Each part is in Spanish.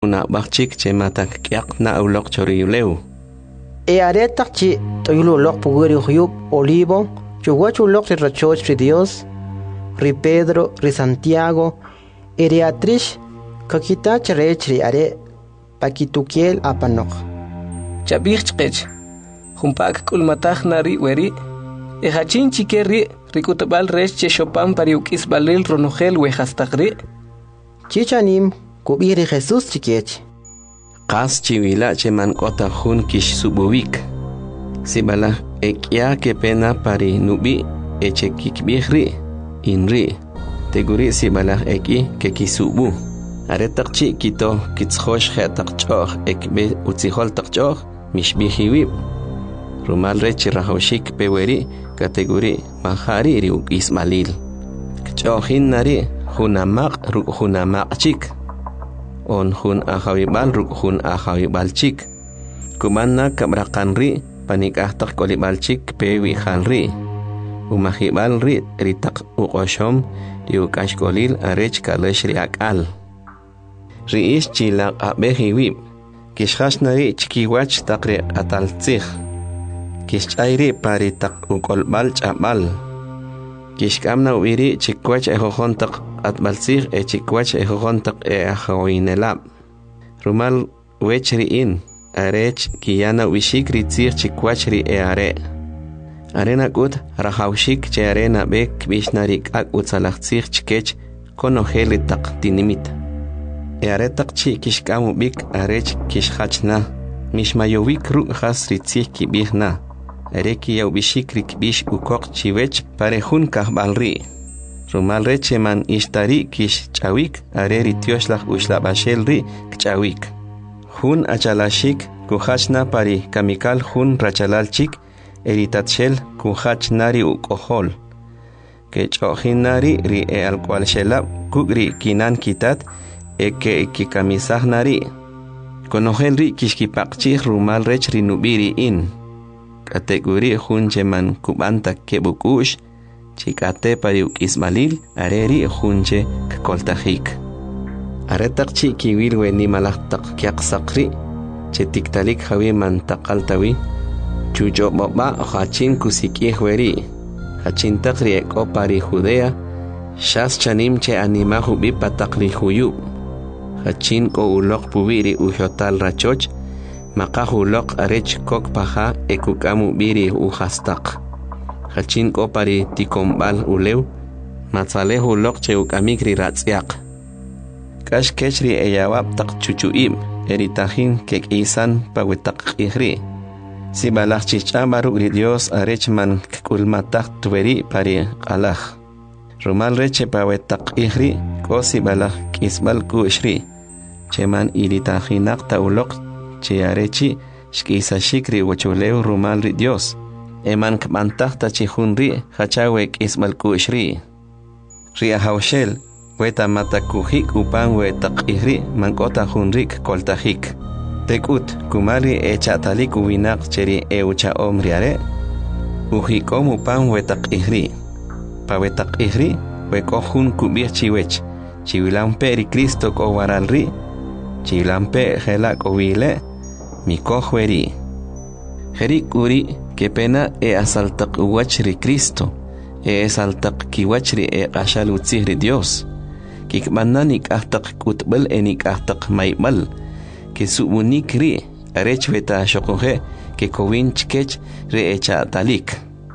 una bakchik che matak kyak na ulok chori uleu. Aretak chi toyulu ulok puguri huyub olivo, chuguachu ulok ri rachoch ri Dios, ri Pedro, ri Santiago, Beatriz, kakita charech ri are, pakitukiel apanok. Chabich humpak kulmatach nari weri, hachin chikeri, rikutabal rech che chopan pariukis balil ronogel wehastagri. Chichanim, kubiri Jesús chikech. Kas chiwila che man kota hun kish sububik. Sibala ekya ke pena pari nubi eche kikbihri inri. Teguri sibala eki ke kisubu. Aretak chi kito kitshosh khetak choch ekbe utzihol tak choch mishbihiwib. Rumal rechi rahawshik peweri kategori mahari riuk ismalil. Kchochin nari hunamak ruk hunamak chik. On hun ahawibal ruk hun ahawibal chik. Kumanna kabrakanri panikah tak kolibal chik pewi halri. Umahibal ri ritak ukoshom diukash kolil arech kalesh riakal. Riish chilak abehiwib. Kishhash nari chikiwach takri atal tsih. Kishayri pari tak ukolbal chabal. Kishkamna uiri chikwach ejojontak atbalsig chikwach ejojontak ahawinelab. Rumal wechri in arech kiyana wishik ritzig chikwach ri are. Arena kut rahawshik che arena bek bishnarik ak utzalachzig chikech konojeli tak tinimit. Aretak chi kishkamu bik arech kishhachna. Mishmayowik ru has ritzig kibihna. Areki yau bishikrik bish ukok chiwech parejun kahbalri. Rumal recheman ishtari kish chawik areri tioslach ushlabashelri kchawik. Hun achalashik kuhachna pari kamikal hun rachalalchik eritatshel kuhachnari ukohol. Kechojinari ri alkwal shelab kugri kinan kitat eke kikamisahnari. Konohenri kishkipakchih rumal rech rinubiri in. Kategori huncheman kubanta kebukush chikate pariuk ismalil areri hunche koltajik. Aretak chi kiwil weni malaktak kyak sakri chetiktalik hawi man takaltawi chujo boba hachin kusiki weri hachin takri eko pari Judea shas chanim che anima hubi patakli huyu hachin ko ulok pubiri uhotal rachoch Makahulok arech kok paha ekukamu biri uhastak. Hachin ko pari tikombal uleu. Matzale hulok cheukamikri ratsiak. Kash kechri eyawab tak chuchuib. Eritahin kek isan pawetak ihri. Si balach chichamaru ri Dios arech man kulmatak tueri pari alach. Rumal reche pawetak ihri. Ko si balach kisbal kushri. Cheman iritahinak taulok. Chiarechi shkisa shikri wachuleu rumal ri Dios. Eman kmantahta chihunri hachawek ismal kushri. Ria hawshel weta matakuhik upan wetak ihri mankota hunrik koltajik. Tekut kumali echatalik uwinak cheri eucha omriare. Uhikom upan wetak ihri. Pa wetak ihri wekohun kubir chiwech. Chiwilampe ri Cristo ko waralri. Chiwilampe helak owile. Mikohweri. Herik uri que pena asaltak uwachri Cristo. Asaltak kiwachri ashal utzihri Dios. Kikmananik ahtak kutbel enik ahtak maibal. Que subunik ri arechweta shokohe que kowin chkech re echa talik.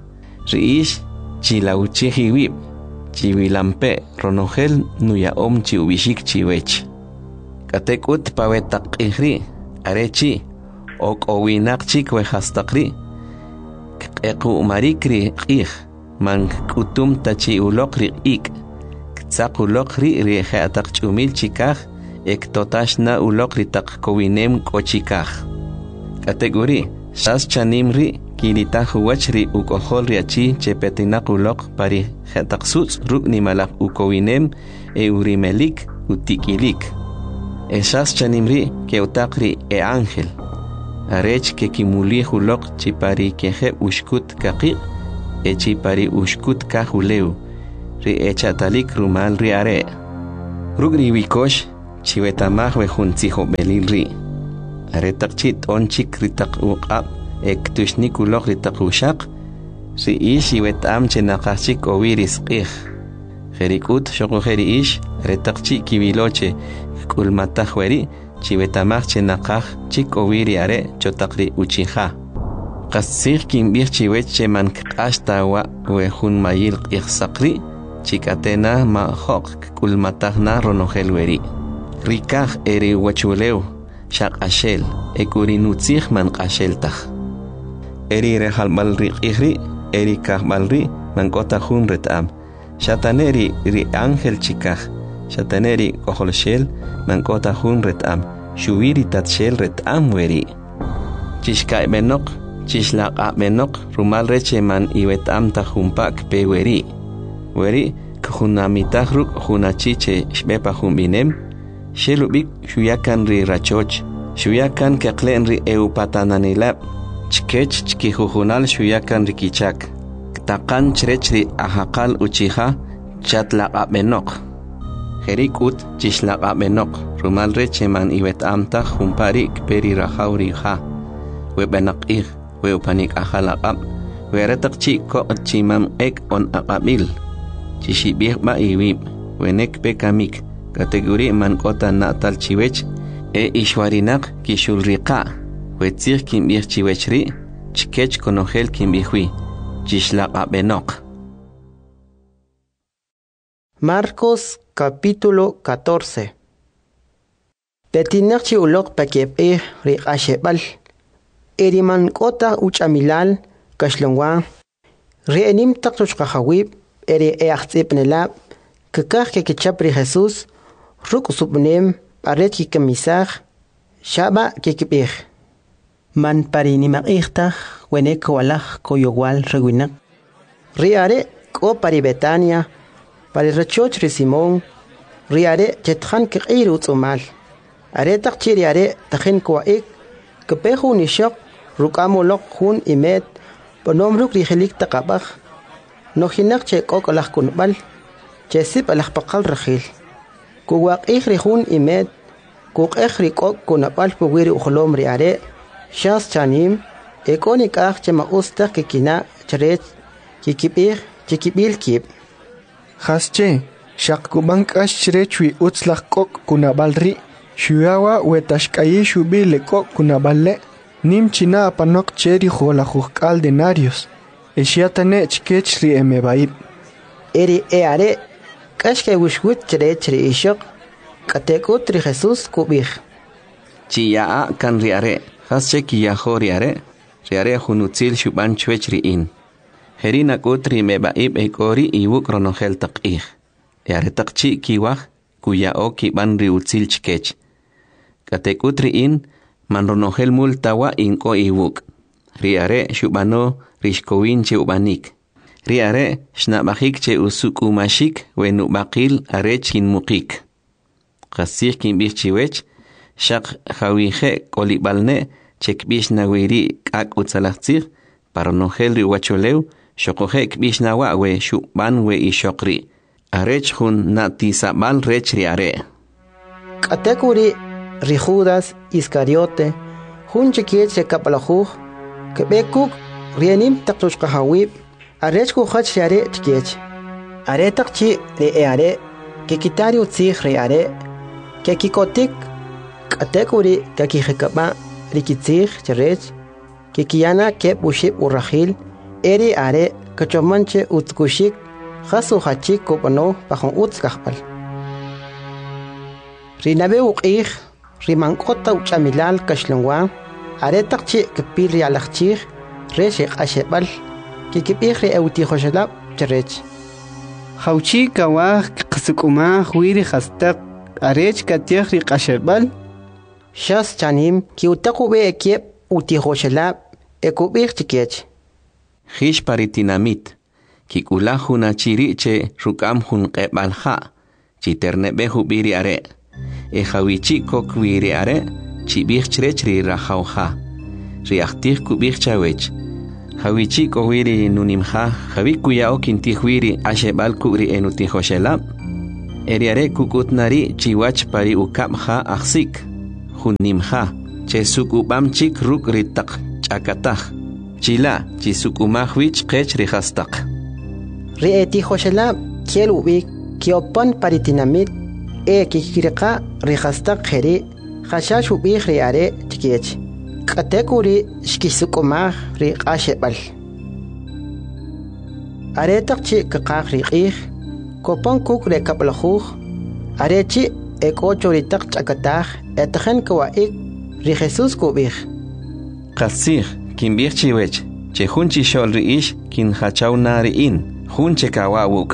Riish chilauchihiwib. Chiwilampe ronogel nuya om chiubishik chiwech. Katekut pawetak ihri arechi. Ok owinak chik wehastakri. Eku marikri ik. Man kutum tachi ulokri ik. Ktsak ulokri riehe atak chumil chikah. Ek totashna ulokri tak kowinem kochikah. Kategori. Shas chanimri. Kilitah wachri ukohol riachi chepetinak ulok pari hetak suts ruk ni malak ukowinem urimelik utikilik. Esas chanimri keutakri ángel. Arech que kimuli hulok chipari keje ushkut kaki chipari ushkut kahuleu ri echatalik rumal ri are. Rugri wikosh chiwetamaj we junzijo belil ri. Aretak chit onchik ritak uqab ek tushnik ulok ritak ushaq. Ri ish iwetam chenakachik owiris qih. Jerikut shoko jeri ish retak chik kibiloche kulmataj weri chiwetamaj chenakaj chik owiri are chotakri uchija. Qasir kimbir chiweche man kashtawa we jun mayil qih saqri chikatena ma hok kulmatajna ronojel weri. Rikaj eri wachuleu shaq ashel ekurinutzij man qasheltaj. Eri rehalbal riqihri eri kahbalri man kota jun retam. Shataneri ri ángel chikaj. Shataneri koholshel man kota jun retam. Shubiri tatshel retam weri. Chishkai benok chishlaqa benok rumal reche man iwetam ta jumpak pe weri. Weri kujunamitaj ruk junachiche shbepa jumbinem. Shelubik shuyakan ri rachoch. Shuyakan keklen ri eupatananilab. Chkech chkijujunal shuyakan ri kichak. Ktakan chrechri ahakal uchija chatlaqa benok. Jerikut chishlaqa benok rumal reche man iwetamta jumparik peri rajauri ja. Webenak ig, weupanik ajalaqab. Weretak chiko chimam ek on aqabil. Chishibih ba iwib. Wenek pekamik. Kategori man kota natal chiwech. E ishwarinak kishulriqa. Wetzir kimbih chiwechri. Chkech konojel kimbihwi. Chishlaqa benok. Marcos capítulo 14. Petinak chi ulok pakep riqashebal. Eriman kota uchamilal kashlongwa. Reenim taktushkahawib eri eachtzipnelab. Kakaj ke kichapri Jesús. Ruk subnem paret ki kamisaj. Shaba ke kipih. Man parinimak ikhtaj wenek walaj koyowal rewinak. Riare ko pari Betania. Pari rachoch ri Simón. Riare chetjan kikir utzumal. Are tak chiri are tajen kwa ik. Kepehu ni shok rukamolok hun imet. Ponom ruk rijelik takabaj. Nojinak che kokolaj kunbal. Chesip alaj pakal rajil. Kuwak ik rijun imet. Kuk ik rikok kunabal puwiri uxolom riare. Shas chanim. Ekonik ak chema ustak kikina chrech. Kikipir chikibil kip. Hasche, shakkubank ashrechui utzlak kok kunabalri. Shuyawa wetashkayi shubile kok kunaballe. Nim china apanok cheri jolajuskal denarios. Eshiatane chkechri emebaib. Eri eare. Kashke wishwit chrechri ishok. Katekutri Jesús kubih. Chiyaa kan riare. Hasche kiyaho riare. Riare junutzil shuban chwechri in. Herina kutri mebaib ekori iwuk ronojel takih. Eare takchi kiwaj kuya o kiban riutzil chkech. Katekutri in man ronojel multawa inko iwuk. Riare shubano rishkowin che ubanik. Riare shnabajik che usuk umashik wenubakil arech kin mukik. Qasir kin bichiwech shak jawije kolibalne chekbish nawiri kak utzalachtzir paronojel riwacholeu shokojek bishnawa we shuban we ishokri. Arech jun natisabal rech riare. Katekuri ri Judas Iscariote. Jun chikiet se kapalajuj. Kebekuk rienim taktushkahawib. Arech kuhach riare chkiech. Are takchi re eare. Kekitari utzij riare. Kekikotik. Katekuri kakijekaba rikitzij cherech. Kekiyana kep ushib urrahil. Eri are kachomanche utzkushik. Jasu hachik kopano bajon utzkahpal. Rinabe uqih. Rimankota uchamilal kashlongwa. Are takchi kepil rialachchij. Reshik ashebal. Kikipih re eutijoshelab cherech. Hauchi kawaj qsukuma huiri hastak. Arech katiaj riqashebal. Shas chanim ki utaku be ekiep utijoshelab. Ekubih chikech. Hish paritinamit. Kikula juna chiriche rukam jun qebalja. Chiternebehu biri are. Ejawichi kok wiri are. Chibih chrechri rajauja. Riachtih kubih chawech. Jawichi kowiri nunimja. Javikuya okintih wiri ashebal kubri enutijoshelab. Eriare kukutnari chiwach pari ukapha aksik. Hunimha. Che sukubam chik ruk ritak chakataj. Chila chi sukumahwich kech rihastak. Rieti Joshela kiel ubik kiopan paritinamit kikirika rihastak kheri khashash ubik riare tikech. Katekuri shkisukumah ri qashebal. Aretak chi kakak riqih kopan kuk rekapalajuj arechi ekochoritak chakataj etajen kawaik ri Jesus kubih. Qasir kimbih chiwech che hunchi shol riish kin hachawna riin hunche kawawuk.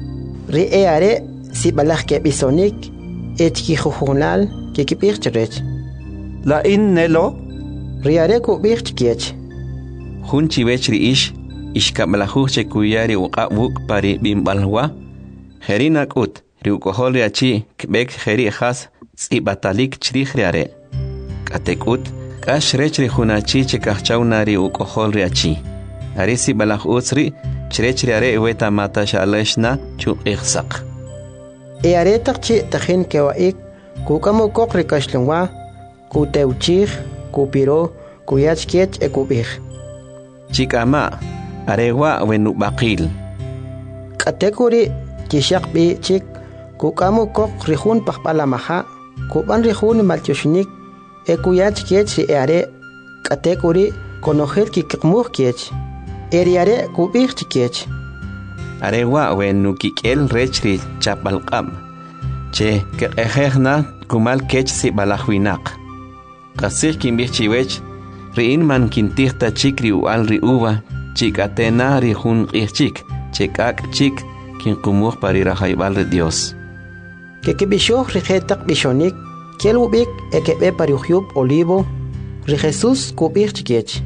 Ri are si balaj ke bisonik echkijujunal ke kibih chirech. La in nelo Ri are kubih chikiech. Hunchi wech riish ishkabalajuj che kuyari uqawuk pari bimbalwa. Herinak ut riukohol riachi kbek heri khas tsibatalik chrij riare. Katekut kash rech rihunachi che kahchawna riukohol riachi. Arisi balaj utsri chrech riare weta mata shaleshna chu ikhsaq. Aretak chi tajin kewaik kukamo kok rikashlungwa kuteuchij kupiro kuyach kiech ekubih. Chikama arewa wenu baqil. Katekuri kishak bi chik kukamo kok rihun pakpalamaha kuban rihun malchushinik ekuyach kiech ri are katekuri konohel kikmuh kiech eriare kubih kiech. Arewa wenu kikel rechri chapalqam. Che kehna kumal kech si balahwinak. Qasih kimbih chiwech riin man kintihta chikri ual ri uva chikatena ri hun chik chekak chik kinqumuh parira haybal de Dios. Kekibishoh rijetak bishonik kielubik ekebe pariuhyub olivo ri Jesus kubih chikiech.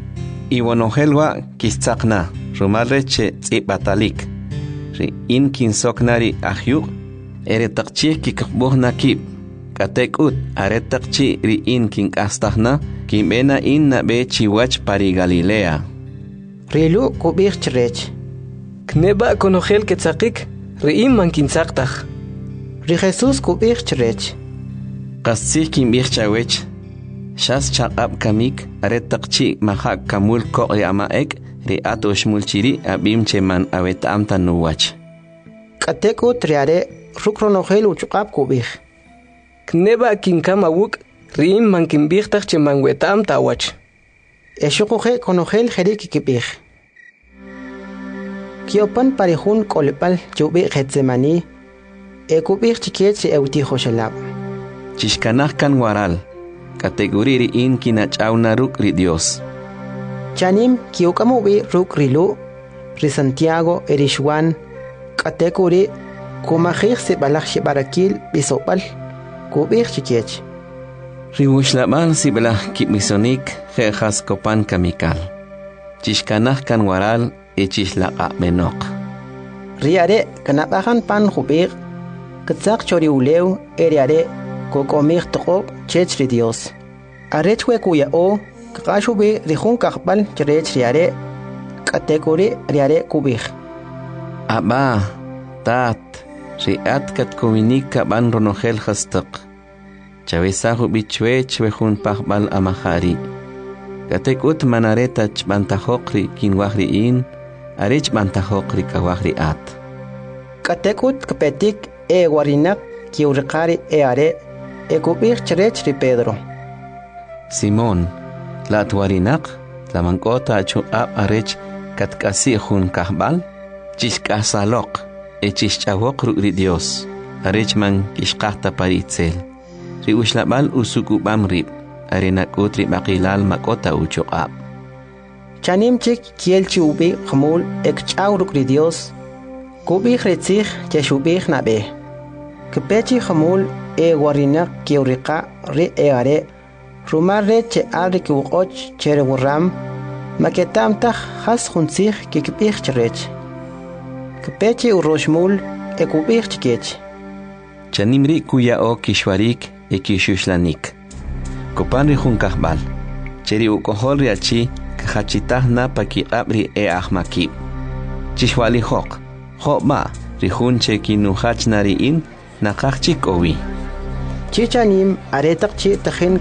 Iwonohelwa kistzaqna rumalre che tsibatalik. Ri in kinsoknari ahyuk eretaqchih kikbuhna kib. Katekut aretaqchi ri in kinkastahna kimbena in nabe chiwach pari Galilea. Rilu kubih chirech. Kneba konogel ketzakik riim man kinsaktaj. Ri Jesus kubih chirech. Qasih kimbih chawech. Shas chaqab kamik aretaqchi mahak kamul ko amaek ri atosh mulchiri abim cheman awetam tanuwach. Katekut riare rukronogel uchqab kubih. Kneba kinkama wuk riim man kimbihtaj cheman wetam tawach. Eshukuje konogel jerik kibih. Kiopan parihun kolpal chubi Getsemani ekubih chikiech si euti Joshelab. Chishkanaj kan waral kategori ri in kinachawna ruk ri Dios. Chanim kiokamubi ruk rilu ri Santiago erishwan kategori kumajij si balaj shibarakil bisopal kubih chikiech. Riwushlabal si belah kimisonik jejas kopan kamikal. Chishkanaj kan waral echishlaqa menok. Riare kanabajan pan jubig kitsak chori uleu eriare kokomig toqob chech ri Dios. Arechwe kuya o kakashubi rihun kakbal cherech riare kategori riare kubig. Aba, tat, riat kat kominik kaban ronogel hastak. Chavesahu bichwe chwehun pakbal amahari. Katekut manareta chbantahokri kinwahri in, arich bantahokri kawahri at. Katekut kapetik warinak kiurikari are kubig cherech ri Pedro. Simón, la tuarinak, la mankota chu ab arich katkasi hun kahbal, chishkasalok, echishchawok ri Dios, arich man kishkahta paritzel. Ri ushlabal usukubam rib. Arenak utri makilal makota uchuqab. Chanim chik kielchi ubi khamul ekchawruk ri Dios. Kubih retzih cheshubih nabe. Kepechi khamul warinak kiurika ri are. Rumar re che alri kiuqoch chere wuram. Maketam tah has khunsih kikibih cherech. Kepechi uroshmul ekubih chikech. Chanimri kuya o kishwarik ekishuslanik. Kopan ri hun kahbal. Cheri ukohol riachi kahachitah na paki abri ahmakib. Chishwali hok. Hok ma Rijunche kinujach nariin nakachchik owi. Chichanim aretak chi tajen